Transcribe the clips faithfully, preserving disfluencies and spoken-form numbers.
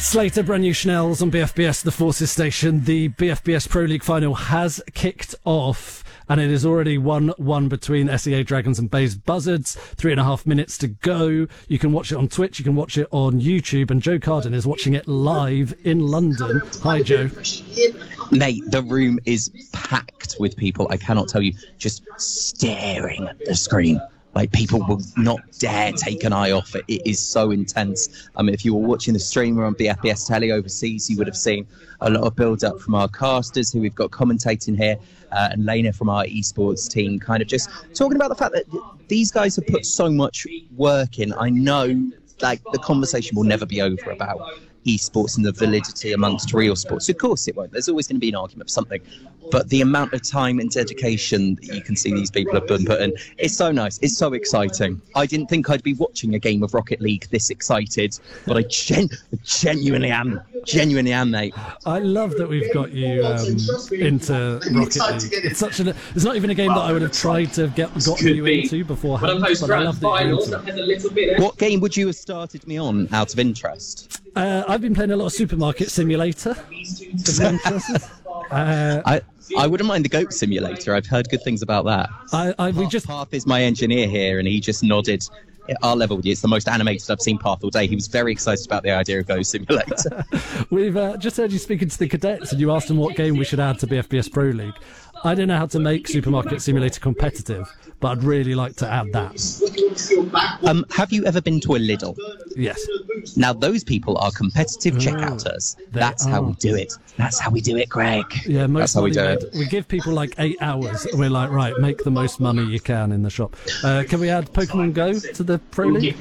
Slater, brand new Schnells on B F B S, the Forces station. The B F B S Pro League final has kicked off, and it is already one one between S E A Dragons and Bays Buzzards. Three and a half minutes to go. You can watch it on Twitch, you can watch it on YouTube, and Joe Carden is watching it live in London. Hi, Joe. Mate, the room is packed with people. I cannot tell you, just staring at the screen. Like, people will not dare take an eye off it. It is so intense. I mean, if you were watching the streamer on B F B S Telly overseas, you would have seen a lot of build-up from our casters who we've got commentating here, uh, and Lena from our esports team, kind of just talking about the fact that these guys have put so much work in. I know, like, the conversation will never be over about esports and the validity amongst real sports. Of course it won't. There's always going to be an argument for something. But the amount of time and dedication that you can see these people have been put in, it's so nice. It's so exciting. I didn't think I'd be watching a game of Rocket League this excited, but I gen- genuinely am. Genuinely am, mate. I love that we've got you um, into Rocket League. It's such a. It's not even a game that I would have tried to have get gotten you into beforehand. But I love that you're into it. What game would you have started me on out of interest? Uh, I've been playing a lot of Supermarket Simulator. uh, I I wouldn't mind the Goat Simulator. I've heard good things about that. I, I we Path, just Path is my engineer here, and he just nodded. At our level with you, it's the most animated I've seen Path all day. He was very excited about the idea of Go Simulator. We've uh, just heard you speaking to the cadets, and you asked them what game we should add to B F B S Pro League. I don't know how to make Supermarket Simulator competitive, but I'd really like to add that. Um, have you ever been to a Lidl? Yes. Now, those people are competitive checkouters. That's how we do it. That's how we do it, Greg. Yeah, most That's how we do money it. We give people like eight hours, and we're like, right, make the most money you can in the shop. Uh, can we add Pokemon Go to the Pro League?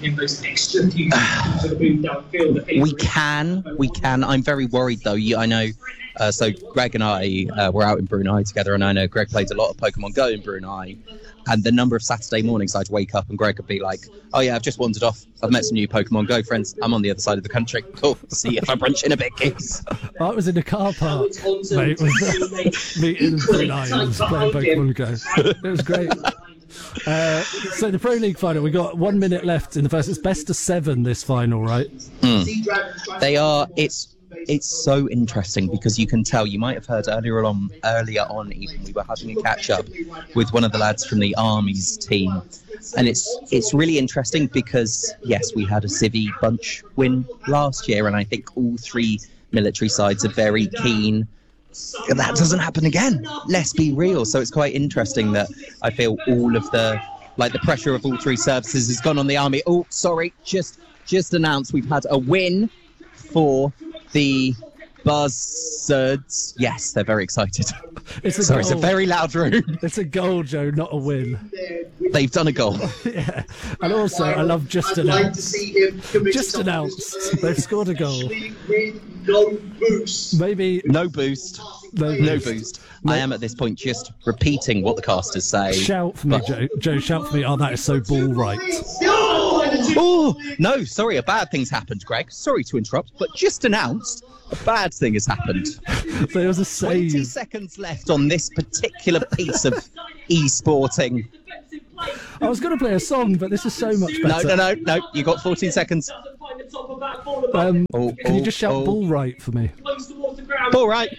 We can, we can. I'm very worried, though. You, I know, uh, so Greg and I uh, were out in Brunei together, and I know Greg played a lot of Pokemon Go in Brunei. And the number of Saturday mornings I'd wake up and Greg would be like, oh yeah, I've just wandered off. I've met some new Pokemon Go friends. I'm on the other side of the country. Cool. See if I brunch in a bit, kids. I was in a car park, mate, with meeting in Brunei and playing Pokemon Go. It was great. Uh, so the Pro League final, we got one minute left in the first. It's best of seven, this final, right? Mm. They are, it's... It's so interesting because you can tell. You might have heard earlier on, earlier on, even we were having a catch up with one of the lads from the Army's team, and it's it's really interesting because yes, we had a Civvy bunch win last year, and I think all three military sides are very keen that doesn't happen again. Let's be real. So it's quite interesting that I feel all of the like the pressure of all three services has gone on the Army. Oh, sorry, just just announced we've had a win for the Buzzards. Yes, they're very excited. It's a Sorry, goal. it's a very loud room. It's a goal, Joe, not a win. They've done a goal. Yeah. And also, I love just I'd announced. like to see him commit Just something announced. They've scored a goal. with no boost. Maybe No boost. no No boost. boost. I am at this point just repeating what the casters say. Shout for me, But- Joe. Joe, shout for me. Oh, that is so ball right. Oh, no, sorry, a bad thing's happened, Greg. Sorry to interrupt, but just announced a bad thing has happened. There was a twenty save. seconds left on this particular piece of e-sporting. I was going to play a song, but this is so much No, better. no, no, no, you got fourteen seconds. Um, Oh, can you oh, just shout oh. ball right for me? All right.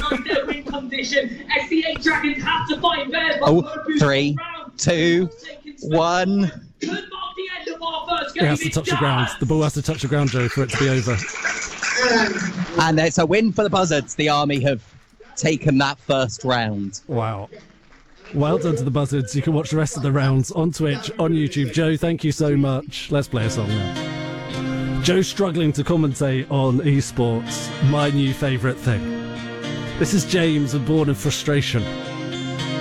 Oh, three, two, one. It has to touch the ground. The ball has to touch the ground, Joe, for it to be over. And it's a win for the Buzzards. The Army have taken that first round. Wow. Well done to the Buzzards. You can watch the rest of the rounds on Twitch, on YouTube. Joe, thank you so much. Let's play a song now. Joe's struggling to commentate on esports, my new favourite thing. This is James and Born in Frustration.